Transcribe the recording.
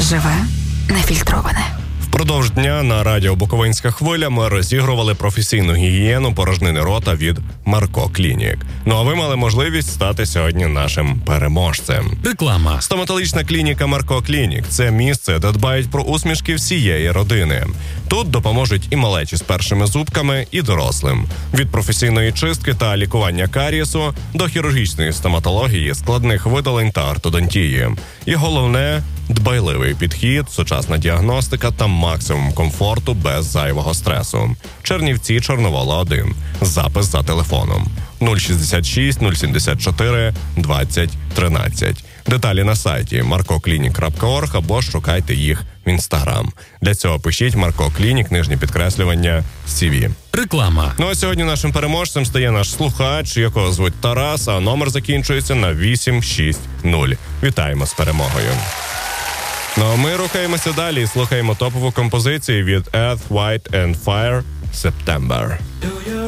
Живе, нефільтроване. Впродовж дня на радіо «Буковинська хвиля» ми розігрували професійну гігієну порожнини рота від Марко Клінік. Ну а ви мали можливість стати сьогодні нашим переможцем. Реклама. Стоматологічна клініка Марко Клінік – це місце, де дбають про усмішки всієї родини. Тут допоможуть і малечі з першими зубками, і дорослим. Від професійної чистки та лікування карієсу до хірургічної стоматології, складних видалень та ортодонтії. І головне – дбайливий підхід, сучасна діагностика та максимум комфорту без зайвого стресу. Чернівці, Чорновола 1. Запис за телефоном 066 074 20 13. Деталі на сайті markoclinic.org або шукайте їх в Інстаграм. Для цього пишіть Марко Клінік, _, CV. Реклама. Ну а сьогодні нашим переможцем стає наш слухач, якого звуть Тарас, а номер закінчується на 860. Вітаємо з перемогою. Ну а ми рухаємося далі і слухаємо топову композицію від Earth, Wind and Fire «September».